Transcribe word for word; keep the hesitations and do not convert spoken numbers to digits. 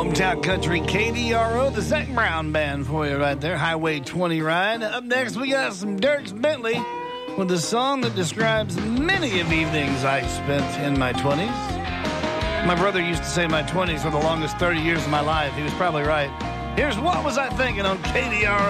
Hometown Country, K D R O, the Zac Brown Band for you right there. Highway twenty ride. Up next, we got some Dierks Bentley with a song that describes many of evenings I spent in my twenties. My brother used to say my twenties were the longest thirty years of my life. He was probably right. Here's What Was I Thinking on K D R O.